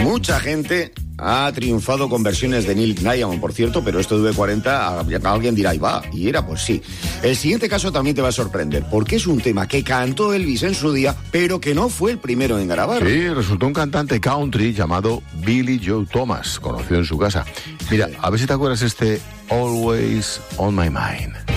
Mucha gente ha triunfado con versiones de Neil Diamond, por cierto, pero esto de V40, alguien dirá, y va, y era, pues sí. El siguiente caso también te va a sorprender, porque es un tema que cantó Elvis en su día, pero que no fue el primero en grabar. Sí, resultó un cantante country llamado Billy Joe Thomas, conocido en su casa. Mira, a ver si te acuerdas Always on My Mind.